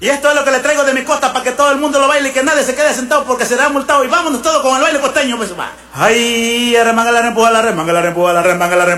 Y esto es lo que le traigo de mi costa para que todo el mundo lo baile y que nadie se quede sentado porque será multado. Y vámonos todos con el baile costeño, pues va. Ay, remanga la rempuja, la remanga la rempuja, la remanga la rempuja.